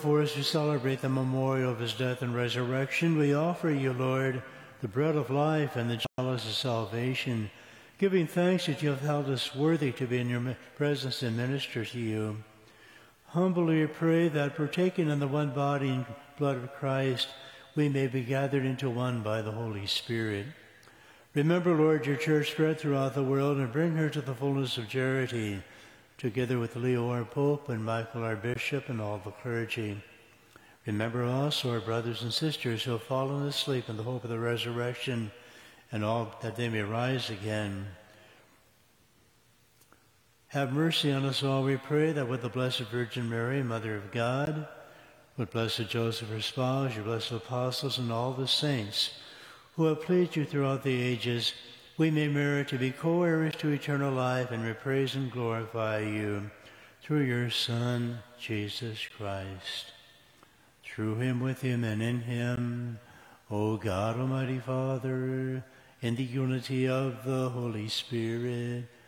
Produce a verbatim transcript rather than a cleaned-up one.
For us to celebrate the memorial of his death and resurrection, we offer you, Lord, the bread of life and the chalice of salvation, giving thanks that you have held us worthy to be in your presence and minister to you. Humbly pray that, partaking in the one body and blood of Christ, we may be gathered into one by the Holy Spirit. Remember, Lord, your church spread throughout the world and bring her to the fullness of charity, together with Leo our Pope and Michael our Bishop and all the clergy. Remember also our brothers and sisters who have fallen asleep in the hope of the resurrection, and all that they may rise again. Have mercy on us all, we pray, that with the Blessed Virgin Mary, Mother of God, with Blessed Joseph, her spouse, your blessed apostles, and all the saints who have pleased you throughout the ages, we may merit to be co-heirs to eternal life, and we praise and glorify you through your Son, Jesus Christ. Through him, with him, and in him, O God, Almighty Father, in the unity of the Holy Spirit,